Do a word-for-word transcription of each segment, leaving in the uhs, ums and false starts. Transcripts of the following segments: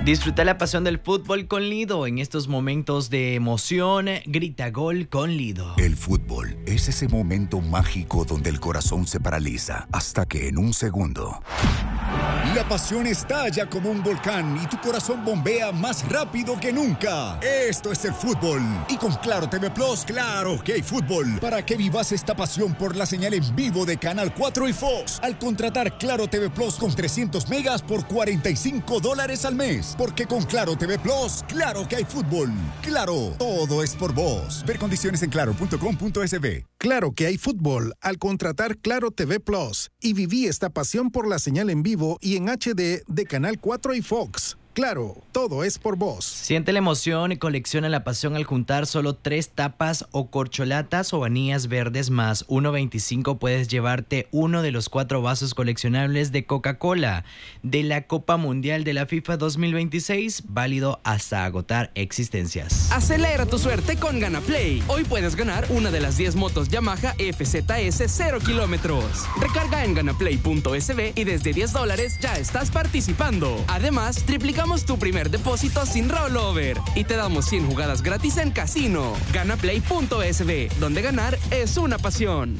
Disfruta la pasión del fútbol con Lido. En estos momentos de emoción, grita gol con Lido. El fútbol es ese momento mágico donde el corazón se paraliza hasta que en un segundo la pasión estalla como un volcán y tu corazón bombea más rápido que nunca. Esto es el fútbol. Y con Claro T V Plus, claro que hay fútbol. Para que vivas esta pasión por la señal en vivo de Canal cuatro y Fox. Al contratar Claro T V Plus con trescientos megas por cuarenta y cinco dólares al mes. Porque con Claro T V Plus, claro que hay fútbol. Claro, todo es por vos. Ver condiciones en claro punto com punto es be. Claro que hay fútbol al contratar Claro T V Plus. Y viví esta pasión por la señal en vivo y en H D de Canal cuatro y Fox. Claro, todo es por vos. Siente la emoción y colecciona la pasión al juntar solo tres tapas o corcholatas o anillas verdes más uno veinticinco. Puedes llevarte uno de los cuatro vasos coleccionables de Coca-Cola de la Copa Mundial de la FIFA dos mil veintiséis, válido hasta agotar existencias. Acelera tu suerte con GanaPlay. Hoy puedes ganar una de las diez motos Yamaha F Z S cero kilómetros. Recarga en ganaplay punto es be y desde diez dólares ya estás participando. Además, triplicamos tu primer depósito sin rollover y te damos cien jugadas gratis en casino. ganaplay punto es be, donde ganar es una pasión.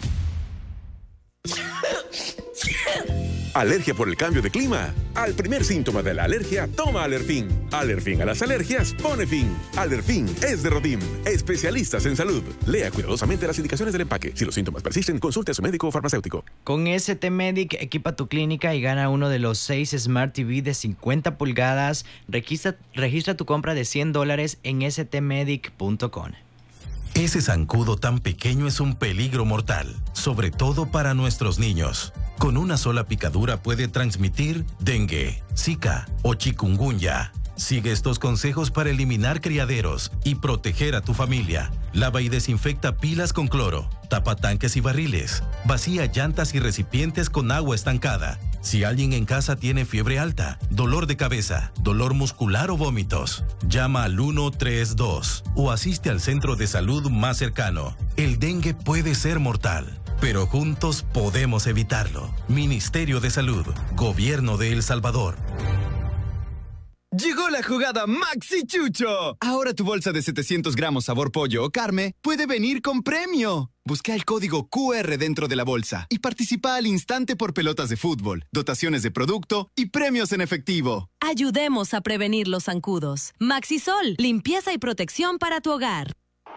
¿Alergia por el cambio de clima? Al primer síntoma de la alergia, toma Alerfin. Alerfin a las alergias pone fin. Alerfin es de Rodim, especialistas en salud. Lea cuidadosamente las indicaciones del empaque. Si los síntomas persisten, consulte a su médico o farmacéutico. Con S T Medic, equipa tu clínica y gana uno de los seis Smart T V de cincuenta pulgadas. Registra, registra tu compra de cien dólares en s t medic punto com. Ese zancudo tan pequeño es un peligro mortal, sobre todo para nuestros niños. Con una sola picadura puede transmitir dengue, zika o chikungunya. Sigue estos consejos para eliminar criaderos y proteger a tu familia. Lava y desinfecta pilas con cloro, tapa tanques y barriles, vacía llantas y recipientes con agua estancada. Si alguien en casa tiene fiebre alta, dolor de cabeza, dolor muscular o vómitos, llama al uno tres dos o asiste al centro de salud más cercano. El dengue puede ser mortal, pero juntos podemos evitarlo. Ministerio de Salud, Gobierno de El Salvador. Llegó la jugada Maxi Chucho. Ahora tu bolsa de setecientos gramos sabor pollo o carne puede venir con premio. Busca el código Q R dentro de la bolsa y participa al instante por pelotas de fútbol, dotaciones de producto y premios en efectivo. Ayudemos a prevenir los zancudos. Maxisol, limpieza y protección para tu hogar.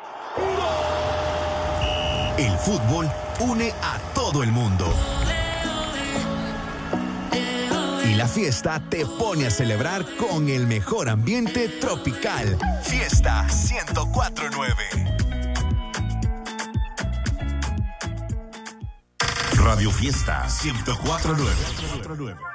El fútbol une a todo el mundo. Y la fiesta te pone a celebrar con el mejor ambiente tropical. Fiesta ciento cuatro punto nueve. Radio Fiesta ciento cuatro punto nueve.